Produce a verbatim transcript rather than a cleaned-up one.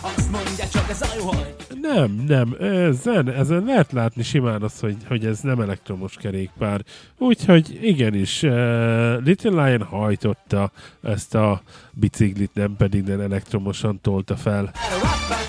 Azt mondja, csak ez a jó, hogy... Nem, nem, ezen, ezen lehet látni simán az, hogy, hogy ez nem elektromos kerékpár. Úgyhogy igenis, uh, Little Lion hajtotta ezt a biciklit, nem pedig nem elektromosan tolta fel.